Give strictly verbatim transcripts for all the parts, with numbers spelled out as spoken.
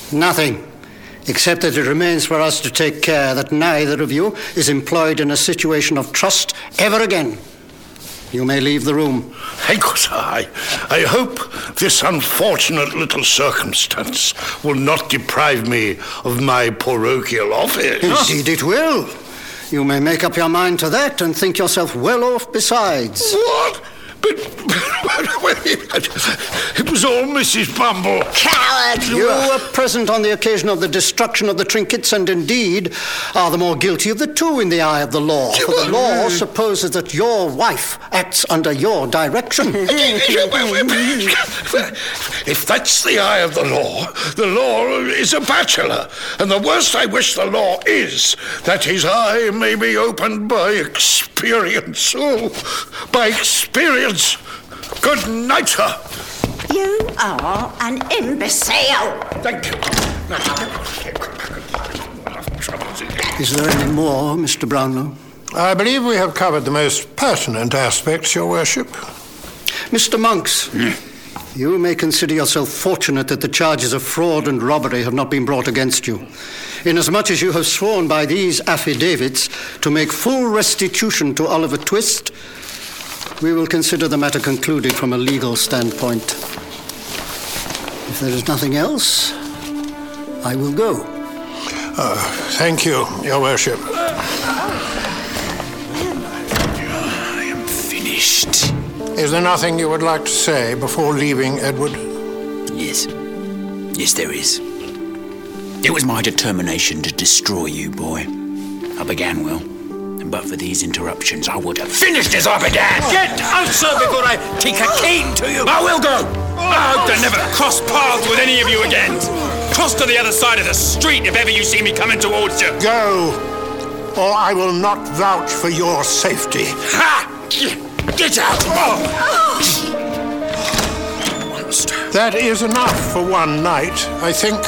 Nothing, except that it remains for us to take care that neither of you is employed in a situation of trust ever again. You may leave the room. Thank you, sir. I, I hope this unfortunate little circumstance will not deprive me of my parochial office. Indeed it will. You may make up your mind to that and think yourself well off besides. What? But, it was all Missus Bumble. Coward! You were present on the occasion of the destruction of the trinkets, and indeed are the more guilty of the two in the eye of the law. For the law supposes that your wife acts under your direction. If that's the eye of the law, the law is a bachelor. And the worst I wish the law is that his eye may be opened by experience. Oh, by experience. Good night, sir. You are an imbecile. Thank you. Is there any more, Mister Brownlow? I believe we have covered the most pertinent aspects, Your Worship. Mister Monks, mm. you may consider yourself fortunate that the charges of fraud and robbery have not been brought against you, inasmuch as you have sworn by these affidavits to make full restitution to Oliver Twist. We will consider the matter concluded from a legal standpoint. If there is nothing else, I will go. Uh, thank you, Your Worship. I am finished. Is there nothing you would like to say before leaving, Edward? Yes. Yes, there is. It was my determination to destroy you, boy. I began well. But for these interruptions, I would have finished as I began. Get out, sir, before I take a cane to you. I will go. I hope to never cross paths with any of you again. Cross to the other side of the street if ever you see me coming towards you. Go, or I will not vouch for your safety. Ha! Get out! Oh. That is enough for one night, I think.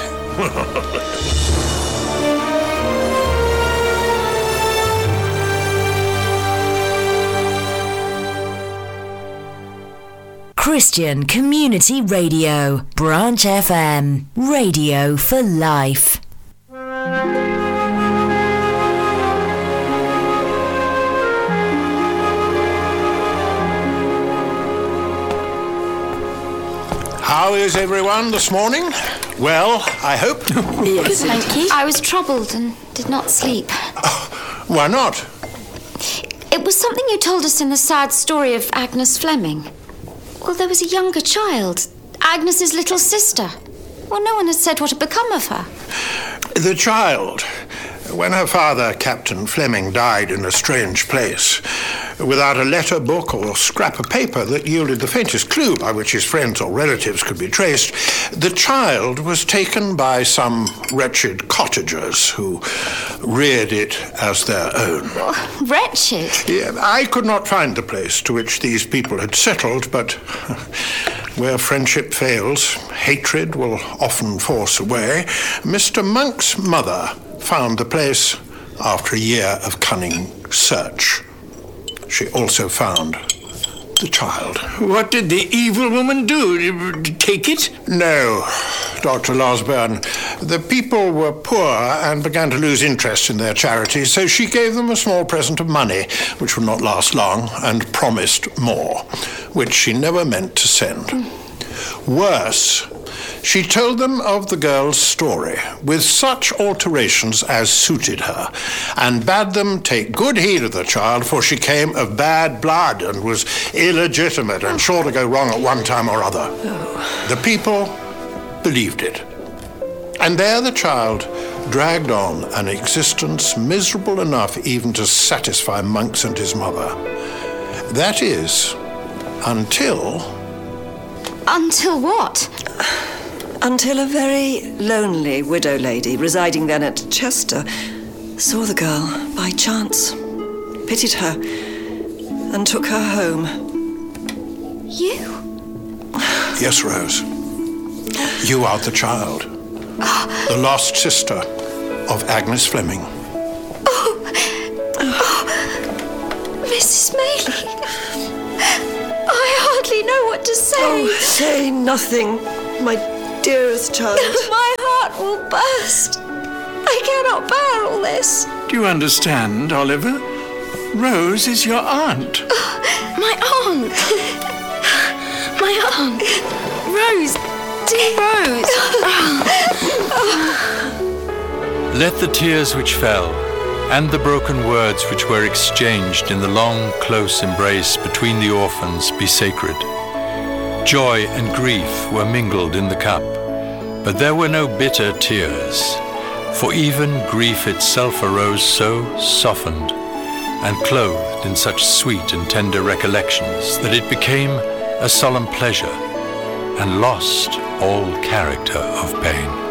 Christian Community Radio, Branch F M, radio for life. How is everyone this morning? Well, I hope. Yes, thank you. I was troubled and did not sleep. Oh, why not? It was something you told us in the sad story of Agnes Fleming. Well, there was a younger child, Agnes's little sister. Well, no one had said what had become of her. The child, when her father, Captain Fleming, died in a strange place, without a letter, book, or scrap of paper that yielded the faintest clue by which his friends or relatives could be traced, the child was taken by some wretched cottagers who reared it as their own. Oh, wretched? Yeah, I could not find the place to which these people had settled, but where friendship fails, hatred will often force a way. Mister Monk's mother found the place after a year of cunning search. She also found the child. What did the evil woman do? Take it? No, Doctor Losburn. The people were poor and began to lose interest in their charity, so she gave them a small present of money, which would not last long, and promised more, which she never meant to send. Mm. Worse, she told them of the girl's story, with such alterations as suited her, and bade them take good heed of the child, for she came of bad blood and was illegitimate and sure to go wrong at one time or other. Oh. The people believed it. And there the child dragged on an existence miserable enough even to satisfy Monks and his mother. That is, until... Until what? Until a very lonely widow lady residing then at Chester saw the girl by chance, pitied her, and took her home. You? Yes, Rose. You are the child. The lost sister of Agnes Fleming. Oh, oh, Missus Maylie. I hardly know what to say. Oh, say nothing, my dearest child. My heart will burst. I cannot bear all this. Do you understand, Oliver? Rose is your aunt. My aunt! My aunt! Rose! Dear Rose! Let the tears which fell, and the broken words which were exchanged in the long, close embrace between the orphans be sacred. Joy and grief were mingled in the cup, but there were no bitter tears, for even grief itself arose so softened and clothed in such sweet and tender recollections that it became a solemn pleasure and lost all character of pain.